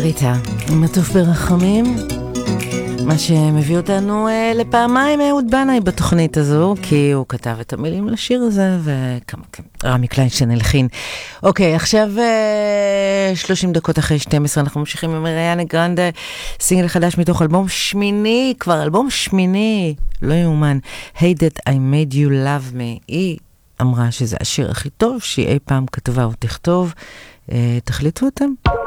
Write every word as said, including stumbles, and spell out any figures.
ריטה, מטוף ברחמים, מה שמביא אותנו אה, לפעמיים אהוד בנאי בתוכנית הזו, כי הוא כתב את המילים לשיר הזה, וכמה כן, רמי קליינשטיין הלחין. אוקיי, עכשיו אה, שלושים דקות אחרי שתים עשרה, אנחנו ממשיכים עם אריאנה גרנדה, סינגל חדש מתוך אלבום שמיני, כבר אלבום שמיני, לא יאומן, Hey That I Made You Love Me, היא אמרה שזה השיר הכי טוב שהיא אי פעם כתבה או תכתוב, אה, תחליטו אתם.